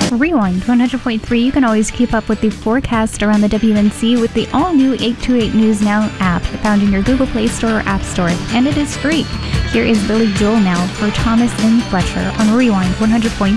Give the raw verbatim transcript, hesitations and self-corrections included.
Rewind one hundred point three, you can always keep up with the forecast around the W N C with the all-new eight two eight News Now app found in your Google Play Store or App Store, and it is free. Here is Billy Joel now for Thomas and Fletcher on Rewind one hundred point three.